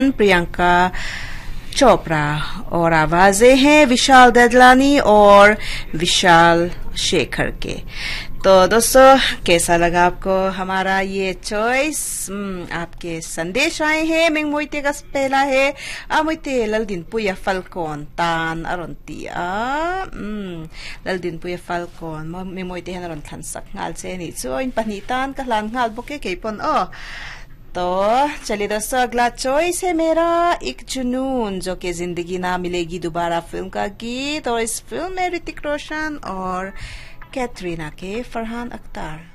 प्रियंका चोपड़ा और आवाजें हैं विशाल ददलानी और विशाल शेखर के। तो दोस्तों, कैसा लगा आपको हमारा ये चॉइस? आपके संदेश आए हैं। मिंग मोइते का पहला है मोइते ललदिन पुया फलकोन तान अरोंतिया ललदिन पुया फलकोन मिंग मोइते है नरों थनसक ngal से नी सो इन पनीतान का लान ngal बोके केपन तो चलिए दोस्तों, अगला चॉइस है मेरा एक जुनून, जो कि जिंदगी ना मिलेगी दोबारा फिल्म का गीत। और इस फिल्म में ऋतिक रोशन और कैटरीना के फरहान अख्तर।